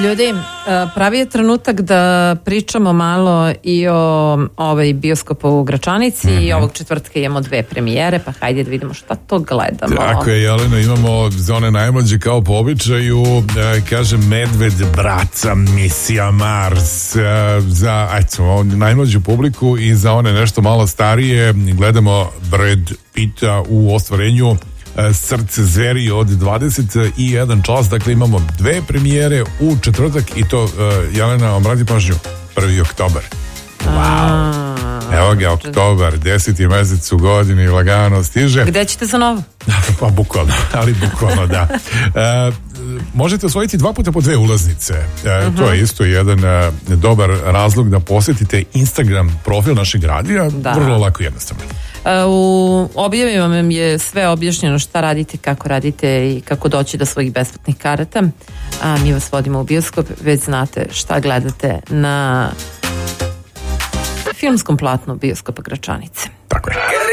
Ljudi, pravi je trenutak da pričamo malo i o bioskopu u Gračanici i ovog četvrtka imamo 2 premijere, pa hajde da vidimo šta to gledamo. Tako je, Jelena, imamo za one najmlađe kao po običaju, kaže Medved, Braca, Misija Mars, za najmlađu publiku i za one nešto malo starije gledamo Brad Pitta u ostvarenju Srce zveri od 21 čas, dakle imamo 2 premijere u četvrtak i to, Jelena, obrati pažnju, 1. oktobar. Wow. Evo ga, oktobar, 10. mesec u godini, lagano stiže. Gde ćete za novo? Pa bukvalno, ali bukvalno da. Možete osvojiti 2 puta po 2 ulaznice. To je isto jedan dobar razlog da posjetite Instagram profil našeg radija, vrlo lako i jednostavno. U objavima vam je sve objašnjeno šta radite, kako radite i kako doći do svojih besplatnih karata. A mi vas vodimo u bioskop, već znate šta gledate na filmskom platnu bioskopa Gračanice. Tako je.